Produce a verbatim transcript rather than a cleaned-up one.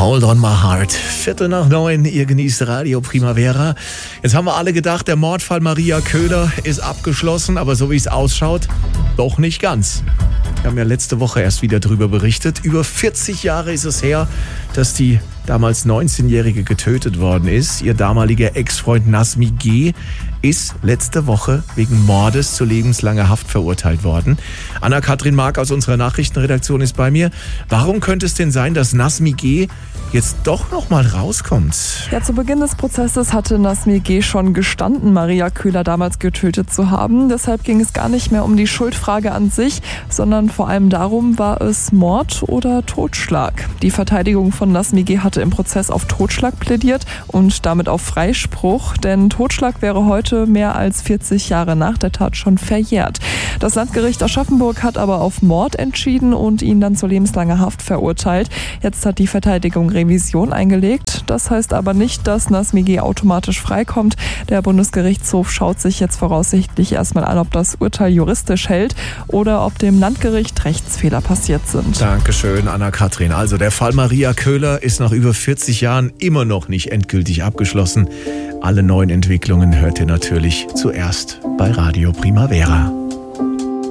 Hold on my heart. Viertel nach neun, ihr genießt Radio Primavera. Jetzt haben wir alle gedacht, der Mordfall Maria Köhler ist abgeschlossen, aber so wie es ausschaut, doch nicht ganz. Wir haben ja letzte Woche erst wieder drüber berichtet. Über vierzig Jahre ist es her, dass die damals neunzehnjährige getötet worden ist. Ihr damaliger Ex-Freund Nazmi G. ist letzte Woche wegen Mordes zu lebenslanger Haft verurteilt worden. Anna-Kathrin Mark aus unserer Nachrichtenredaktion ist bei mir. Warum könnte es denn sein, dass Nazmi G. jetzt doch noch mal rauskommt? Ja, zu Beginn des Prozesses hatte Nazmi G. schon gestanden, Maria Köhler damals getötet zu haben. Deshalb ging es gar nicht mehr um die Schuldfrage an sich, sondern vor allem darum, war es Mord oder Totschlag. Die Verteidigung von Nazmi G. hatte im Prozess auf Totschlag plädiert und damit auf Freispruch, denn Totschlag wäre heute mehr als vierzig Jahre nach der Tat schon verjährt. Das Landgericht Aschaffenburg hat aber auf Mord entschieden und ihn dann zu lebenslanger Haft verurteilt. Jetzt hat die Verteidigung Revision eingelegt. Das heißt aber nicht, dass Nazmi G. automatisch freikommt. Der Bundesgerichtshof schaut sich jetzt voraussichtlich erstmal an, ob das Urteil juristisch hält oder ob dem Landgericht Rechtsfehler passiert sind. Dankeschön, Anna-Kathrin. Also der Fall Maria Köhler ist nach über vierzig Jahren immer noch nicht endgültig abgeschlossen. Alle neuen Entwicklungen hört ihr natürlich zuerst bei Radio Primavera.